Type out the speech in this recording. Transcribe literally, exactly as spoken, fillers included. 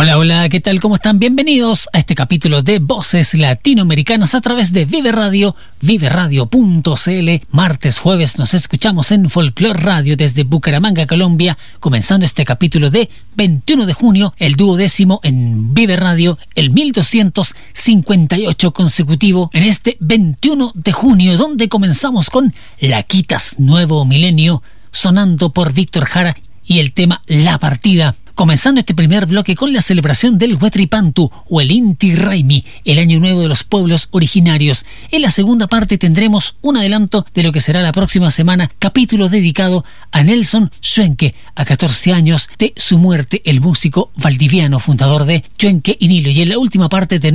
Hola, hola, ¿qué tal? ¿Cómo están? Bienvenidos a este capítulo de Voces Latinoamericanas a través de Vive Radio, vive radio punto c l. Martes, jueves nos escuchamos en Folklore Radio desde Bucaramanga, Colombia, comenzando este capítulo de veintiuno de junio, el duodécimo en Vive Radio, el mil doscientos cincuenta y ocho consecutivo, en este veintiuno de junio, donde comenzamos con Laquitas Nuevo Milenio, sonando por Víctor Jara y el tema La Partida. Comenzando este primer bloque con la celebración del Huetripantu o el Inti Raymi, el Año Nuevo de los Pueblos Originarios. En la segunda parte tendremos un adelanto de lo que será la próxima semana, capítulo dedicado a Nelson Chuenque, a catorce años de su muerte, el músico valdiviano, fundador de Chuenque y Nilo. Y en la última parte de